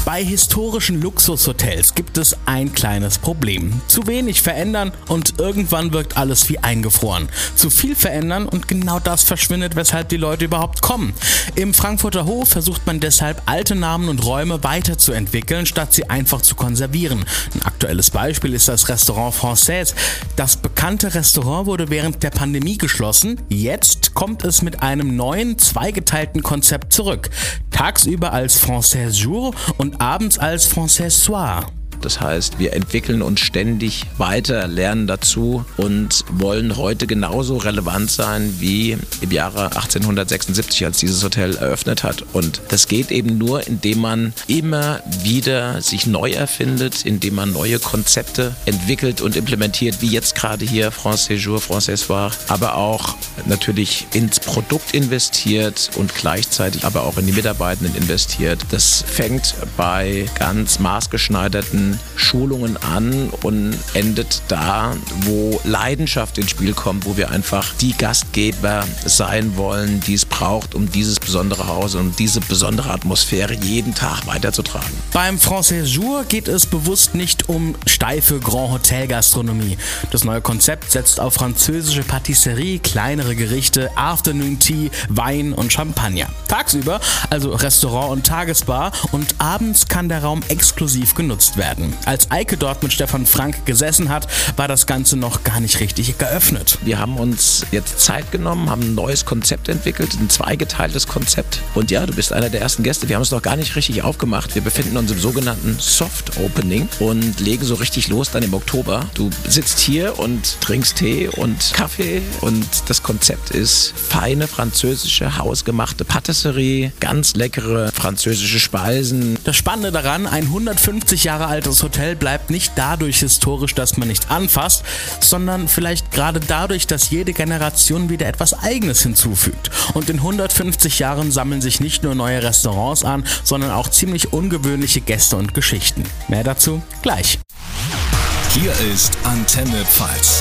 Bei historischen Luxushotels gibt es ein kleines Problem. Zu wenig verändern und irgendwann wirkt alles wie eingefroren. Zu viel verändern und genau das verschwindet, weshalb die Leute überhaupt kommen. Im Frankfurter Hof versucht man deshalb, alte Namen und Räume weiterzuentwickeln, statt sie einfach zu konservieren. Ein aktuelles Beispiel ist das Restaurant Française. Das bekannte Restaurant wurde während der Pandemie geschlossen. Jetzt kommt es mit einem neuen, zweigeteilten Konzept zurück. Tagsüber als Française Jour und abends als Française Soir. Das heißt, wir entwickeln uns ständig weiter, lernen dazu und wollen heute genauso relevant sein wie im Jahre 1876, als dieses Hotel eröffnet hat. Und das geht eben nur, indem man immer wieder sich neu erfindet, indem man neue Konzepte entwickelt und implementiert, wie jetzt gerade hier Française Jour, Française Soir, aber auch natürlich ins Produkt investiert und gleichzeitig aber auch in die Mitarbeitenden investiert. Das fängt bei ganz maßgeschneiderten Schulungen an und endet da, wo Leidenschaft ins Spiel kommt, wo wir einfach die Gastgeber sein wollen, die es braucht, um dieses besondere Haus und diese besondere Atmosphäre jeden Tag weiterzutragen. Beim Française Jour geht es bewusst nicht um steife Grand Hotel Gastronomie. Das neue Konzept setzt auf französische Patisserie, kleinere Gerichte, Afternoon Tea, Wein und Champagner. Tagsüber also Restaurant und Tagesbar und abends kann der Raum exklusiv genutzt werden. Als Eike dort mit Stefan Frank gesessen hat, war das Ganze noch gar nicht richtig geöffnet. Wir haben uns jetzt Zeit genommen, haben ein neues Konzept entwickelt, ein zweigeteiltes Konzept. Und ja, du bist einer der ersten Gäste. Wir haben es noch gar nicht richtig aufgemacht. Wir befinden uns im sogenannten Soft Opening und legen so richtig los dann im Oktober. Du sitzt hier und trinkst Tee und Kaffee und das Konzept ist feine französische, hausgemachte Patisserie, ganz leckere französische Speisen. Das Spannende daran, ein 150 Jahre altes Hotel bleibt nicht dadurch historisch, dass man nicht anfasst, sondern vielleicht gerade dadurch, dass jede Generation wieder etwas Eigenes hinzufügt. Und in 150 Jahren sammeln sich nicht nur neue Restaurants an, sondern auch ziemlich ungewöhnliche Gäste und Geschichten. Mehr dazu gleich. Hier ist Antenne Pfalz.